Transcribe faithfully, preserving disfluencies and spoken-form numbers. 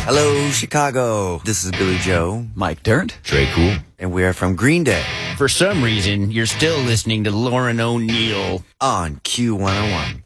Hello, Chicago. This is Billy Joe. Mike Durant. Trey Cool. And we are from Green Day. For some reason, you're still listening to Lauren O'Neill on Q one oh one.